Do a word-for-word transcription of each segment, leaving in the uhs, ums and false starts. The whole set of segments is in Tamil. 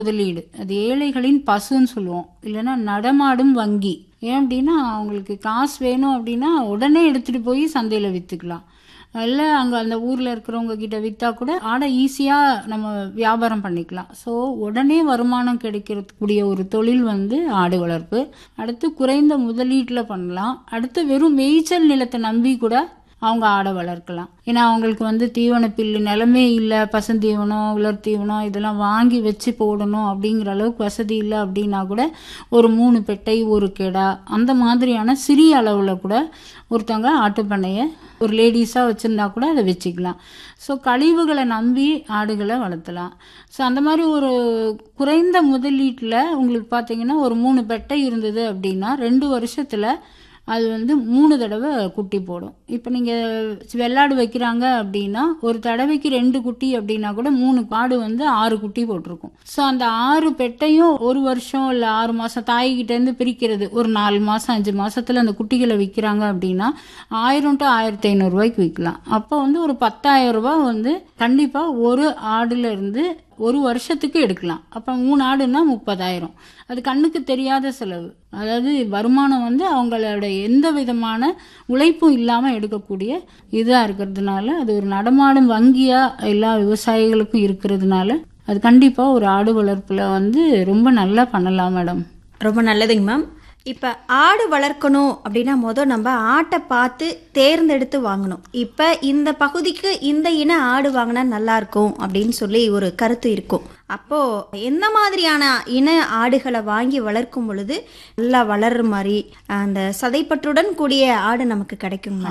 முதலீடு. அது ஏழைகளின் பசுன்னு சொல்லுவோம், இல்லைன்னா நடமாடும் வங்கி. ஏன் அப்படின்னா அவங்களுக்கு காசு வேணும் அப்படின்னா உடனே எடுத்துட்டு போய் சந்தையில வித்துக்கலாம். இல்லை அங்கே அந்த ஊரில் இருக்கிறவங்க கிட்ட விற்றா கூட ஆடை ஈஸியாக நம்ம வியாபாரம் பண்ணிக்கலாம். ஸோ உடனே வருமானம் கிடைக்கிறதுக்கூடிய ஒரு தொழில் வந்து ஆடு வளர்ப்பு. அடுத்து குறைந்த முதலீட்டில் பண்ணலாம். அடுத்து வெறும் மேய்ச்சல் நிலத்தை நம்பி கூட அவங்க ஆடை வளர்க்கலாம். ஏன்னா அவங்களுக்கு வந்து தீவன பில்லு நிலமே இல்லை, பசுந்தீவனம் உலர் தீவனம் இதெல்லாம் வாங்கி வச்சு போடணும் அப்படிங்கிற அளவுக்கு வசதி இல்லை அப்படின்னா கூட ஒரு மூணு பெட்டை ஒரு கெடா அந்த மாதிரியான சிறிய அளவில் கூட ஒருத்தவங்க ஆட்டுப்பண்ணையை ஒரு லேடிஸாக வச்சுருந்தா கூட அதை வச்சுக்கலாம். ஸோ கழிவுகளை நம்பி ஆடுகளை வளர்த்தலாம். ஸோ அந்த மாதிரி ஒரு குறைந்த முதலீட்டில் உங்களுக்கு பார்த்தீங்கன்னா ஒரு மூணு பெட்டை இருந்தது அப்படின்னா ரெண்டு வருஷத்தில் அது வந்து மூணு தடவை குட்டி போடும். இப்போ நீங்கள் வெள்ளாடு வைக்கிறாங்க அப்படின்னா ஒரு தடவைக்கு ரெண்டு குட்டி அப்படின்னா கூட மூணு ஆடு வந்து ஆறு குட்டி போட்டிருக்கும். ஸோ அந்த ஆறு பெட்டையும் ஒரு வருஷம் இல்லை ஆறு மாதம் தாய்கிட்டேருந்து பிரிக்கிறது ஒரு நாலு மாதம் அஞ்சு மாதத்தில் அந்த குட்டிகளை விற்கிறாங்க அப்படின்னா ஆயிரம் டு ஆயிரத்தி ஐநூறுரூவாய்க்கு விற்கலாம். அப்போ வந்து ஒரு பத்தாயிரம் ரூபாய் வந்து கண்டிப்பாக ஒரு ஆடுல இருந்து ஒரு வருஷத்துக்கு எடுக்கலாம். அப்போ மூணு ஆடுன்னா முப்பதாயிரம். அது கண்ணுக்கு தெரியாத செலவு. அதாவது வருமானம் வந்து அவங்களோட எந்த விதமான உழைப்பும் இல்லாமல் எடுக்கக்கூடிய இதாக இருக்கிறதுனால அது ஒரு நடமாடும் வங்கியாக எல்லா விவசாயிகளுக்கும் இருக்கிறதுனால அது கண்டிப்பாக ஒரு ஆடு வளர்ப்பில் வந்து ரொம்ப நல்லா பண்ணலாம் மேடம். ரொம்ப நல்லதுங்க மேம். இப்போ ஆடு வளர்க்கணும் அப்படின்னா மொதல் நம்ம ஆட்டை பார்த்து தேர்ந்தெடுத்து வாங்கணும். இப்போ இந்த பகுதிக்கு இந்த இன ஆடு வாங்கினா நல்லாயிருக்கும் அப்படின்னு சொல்லி ஒரு கருத்து இருக்கும். அப்போது எந்த மாதிரியான இன ஆடுகளை வாங்கி வளர்க்கும் பொழுது நல்லா வளர்ற மாதிரி அந்த சதைப்பற்றுடன் கூடிய ஆடு நமக்கு கிடைக்குங்க?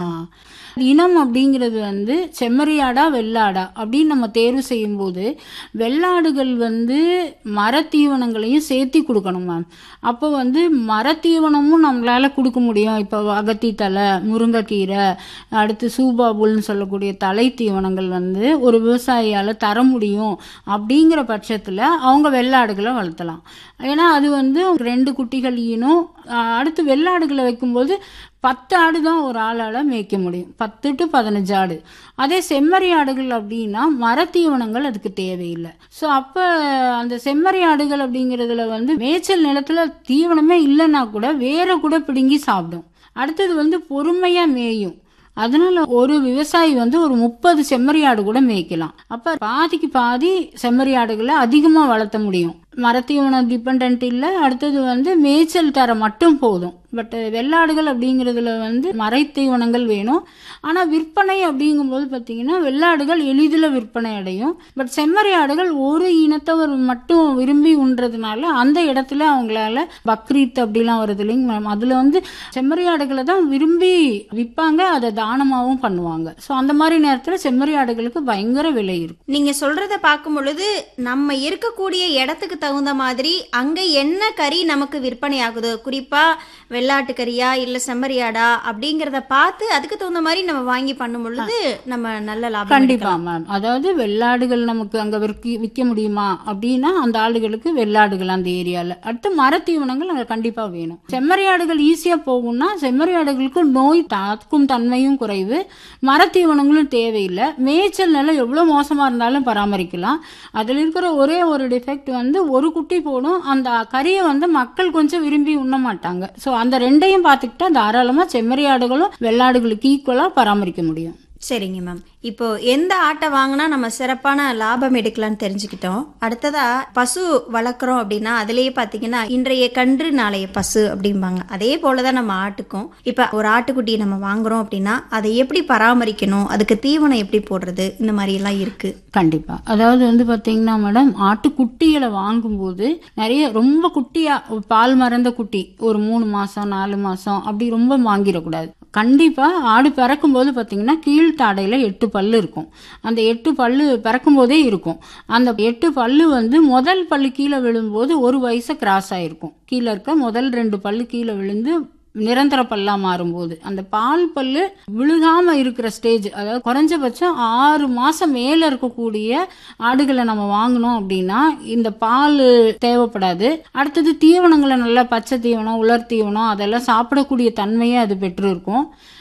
இனம் அப்படிங்கிறது வந்து செம்மறியாடா வெள்ளாடா அப்படின்னு நம்ம தேர்வு செய்யும் போது வெள்ளாடுகள் வந்து மரத்தீவனங்களையும் சேர்த்தி கொடுக்கணும் மேம். அப்போ வந்து மரத்தீவனமும் நம்மளால கொடுக்க முடியும். இப்போ அகத்தி தலை, முருங்கைக்கீரை, அடுத்து சூபாபுல்னு சொல்லக்கூடிய தலை தீவனங்கள் வந்து ஒரு விவசாயியால் தர முடியும் அப்படிங்கிற பட்சத்தில் அவங்க வெள்ளாடுகளை வளர்த்தலாம். ஏன்னா அது வந்து ரெண்டு குட்டிகள் ஈனும். அடுத்து வெள்ளாடுகளை வைக்கும்போது பத்து ஆடு தான் ஒரு ஆளால் மேய்க்க முடியும், பத்து டு பதினஞ்சு ஆடு. அதே செம்மறி ஆடுகள் அப்படின்னா மரத்தீவனங்கள் அதுக்கு தேவையில்லை. ஸோ அப்போ அந்த செம்மறி ஆடுகள் அப்படிங்கிறதுல வந்து மேய்ச்சல் நிலத்தில் தீவனமே இல்லைன்னா கூட வேற கூட பிடுங்கி சாப்பிடும். அடுத்தது வந்து பொறுமையாக மேயும். அதனால ஒரு விவசாயி வந்து ஒரு முப்பது செம்மறி ஆடு கூட மேய்க்கலாம். அப்ப பாதிக்கு பாதி செம்மறி ஆடுகளை அதிகமா வளர்த்த முடியும். மரத்தீவனம் டிபெண்ட் இல்லை. அடுத்தது வந்து மேய்ச்சல் தர மட்டும் போதும். பட் வெள்ளாடுகள் அப்படிங்கிறதுல வந்து மரத்தீவனங்கள் வேணும். ஆனால் விற்பனை அப்படிங்கும்போது பார்த்தீங்கன்னா வெள்ளாடுகள் எளிதில் விற்பனை அடையும். பட் செம்மறி ஆடுகள் ஒரு இனத்தவர் மட்டும் விரும்பி உண்றதுனால அந்த இடத்துல அவங்களால பக்ரீத் அப்படிலாம் வருது இல்லைங்க, அதில் வந்து செம்மறி ஆடுகளை தான் விரும்பி விற்பாங்க, அதை தானமாகவும் பண்ணுவாங்க. ஸோ அந்த மாதிரி நேரத்தில் செம்மறி ஆடுகளுக்கு பயங்கர விலை இருக்கும். நீங்கள் சொல்கிறத பார்க்கும் பொழுது நம்ம இருக்கக்கூடிய இடத்துக்கு தகுந்த மாதிரி அங்கே என்ன கறி நமக்கு விற்பனை ஆகுதோ, குறிப்பாக வெள்ளாட்டு கறியா இல்லை செம்மறியாடா அப்படிங்கிறத பார்த்து அதுக்கு தகுந்த மாதிரி நம்ம வாங்கி பண்ணும் பொழுது நம்ம நல்ல லாபம். கண்டிப்பா மேம். அதாவது வெள்ளாடுகள் நமக்கு அங்கே விற்க விற்க முடியுமா அப்படின்னா அந்த ஆடுகளுக்கு வெள்ளாடுகள் அந்த ஏரியாவில். அடுத்து மரத்தீவனங்கள் அங்கே கண்டிப்பாக வேணும். செம்மறி ஆடுகள் ஈஸியாக போகும்னா செம்மறி ஆடுகளுக்கு நோய் தாக்கும் தன்மையும் குறைவு, மரத்தீவனங்களும் தேவையில்லை. மேய்ச்சல் நிலம் எவ்வளோ மோசமாக இருந்தாலும் பராமரிக்கலாம். அதில் இருக்கிற ஒரே ஒரு டிஃபெக்ட் வந்து ஒரு குட்டி போடும், அந்த கறியை வந்து மக்கள் கொஞ்சம் விரும்பி உண்ண மாட்டாங்க. ஸோ அந்த ரெண்டையும் பார்த்துக்கிட்டா தாராளமாக செம்மறி ஆடுகளும் வெள்ளாடுகளுக்கு ஈக்குவலாக பராமரிக்க முடியும். சரிங்க மேம். இப்போ எந்த ஆட்டை வாங்கினா நம்ம சிறப்பான லாபம் எடுக்கலாம்னு தெரிஞ்சுக்கிட்டோம். அடுத்ததா பசு வளர்க்குறோம் அப்படின்னா அதுலேயே பார்த்தீங்கன்னா இன்றைய கன்று நாளைய பசு அப்படிம்பாங்க. அதே போலதான் நம்ம ஆட்டுக்கும். இப்போ ஒரு ஆட்டுக்குட்டியை நம்ம வாங்குறோம் அப்படின்னா அதை எப்படி பராமரிக்கணும், அதுக்கு தீவனம் எப்படி போடுறது, இந்த மாதிரி எல்லாம் இருக்கு. கண்டிப்பா. அதாவது வந்து பாத்தீங்கன்னா மேடம், ஆட்டுக்குட்டிகளை வாங்கும்போது நிறைய ரொம்ப குட்டியா பால் மறந்த குட்டி ஒரு மூணு மாசம் நாலு மாசம் அப்படி ரொம்ப வாங்கிடக்கூடாது. கண்டிப்பா ஆடு பிறக்கும் போது பாத்தீங்கன்னா கீழ்த்தாடையில எட்டு பல்லு இருக்கும். அந்த எட்டு பல்லு பிறக்கும் போதே இருக்கும். அந்த எட்டு பல்லு வந்து முதல் பல்லு கீழே விழும்போது ஒரு வயசு கிராஸ் ஆயிருக்கும். கீழே இருக்க முதல் ரெண்டு பல்லு கீழே விழுந்து நிரந்தர பல்லா மாறும்போது அந்த பால் பல்லு விழுகாம இருக்கிற ஸ்டேஜ், அதாவது குறைஞ்சபட்சம் ஆறு மாசம் மேல இருக்கக்கூடிய ஆடுகளை நம்ம வாங்கணும் அப்படின்னா இந்த பால் தேவைப்படாது. அடுத்தது தீவனங்களை நல்லா பச்சை தீவனம் உலர் தீவனம் அதெல்லாம் சாப்பிடக்கூடிய தன்மையை அது பெற்று இருக்கும்.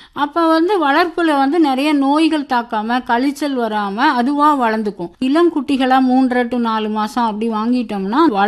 அப்ப வந்து வளர்ப்புல வந்து நிறைய நோய்கள் தாக்காம கழிச்சல் வராம அதுவா வளர்ந்துக்கும். இளம் குட்டிகளா மூன்றரை டு நாலு மாசம் அப்படி வாங்கிட்டோம்னா